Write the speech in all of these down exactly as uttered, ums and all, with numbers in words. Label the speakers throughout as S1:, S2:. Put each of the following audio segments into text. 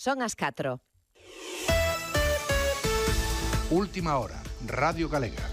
S1: Son as catro.
S2: Última hora, Radio Galega.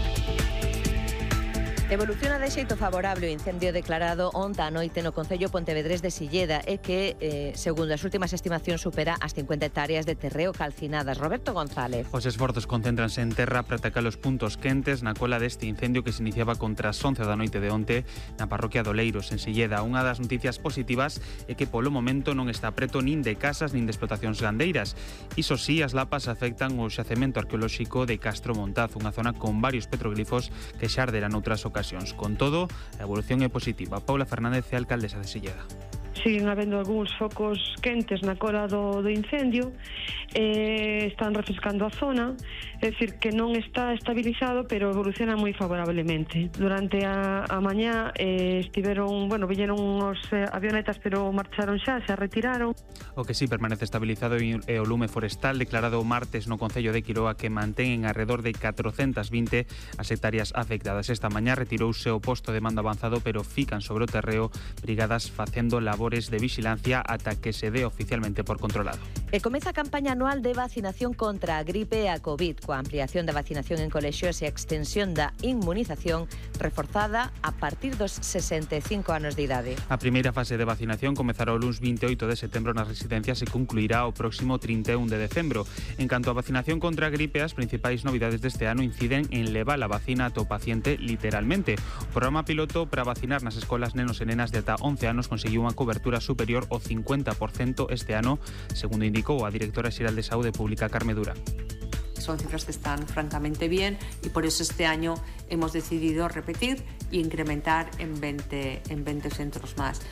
S1: Evoluciona de xeito favorable o incendio declarado onte á noite no concello pontevedrés de Silleda e que, eh, segundo as últimas estimacións, supera as cincuenta hectáreas de terreo calcinadas. Roberto González.
S3: Os esforzos concéntranse en terra para atacar os puntos quentes na cola deste incendio que se iniciaba contra as once da noite de onte na parroquia de Oleiros, en Silleda. Unha das noticias positivas é que polo momento non está preto nin de casas nin de explotacións gandeiras. Iso sí, as lapas afectan o xacemento arqueolóxico de Castro Montaz, unha zona con varios petroglifos que xa arderan noutras ocasións. Con todo, a evolución é positiva. Paula Fernández é alcaldesa de Silleda.
S4: Siguen habendo algúns focos quentes na cola do, do incendio, eh, están refrescando a zona, é dicir, que non está estabilizado, pero evoluciona moi favorablemente. Durante a, a mañá eh, estiveron, bueno, viñeron os eh, avionetas, pero marcharon xa, se retiraron.
S3: O que sí permanece estabilizado é o lume forestal declarado o martes no concello de Quiroa, que mantén en alrededor de catrocentas vinte as hectáreas afectadas. Esta mañá retirouse o posto de mando avanzado, pero fican sobre o terreo brigadas facendo labor de vigilancia ata que se dé oficialmente por controlado.
S1: E comeza a campaña anual de vacinación contra a gripe e a COVID, coa ampliación da vacinación en colexios e a extensión da inmunización reforzada a partir dos sesenta e cinco anos de idade.
S3: A primeira fase de vacinación comezará o luns vinte e oito de setembro nas residencias e concluirá o próximo trinta e un de decembro. En canto a vacinación contra a gripe, as principais novidades deste ano inciden en levar a vacina ata o paciente literalmente. O programa piloto para vacinar nas escolas nenos e nenas de ata once anos conseguiu unha cobertura superior ao cincuenta por cento este ano, segundo indicou a directora xeral de Saúde Pública, Carme Dura.
S5: Son cifras que están francamente bien y por eso este año hemos decidido repetir e incrementar en veinte, en veinte centros más.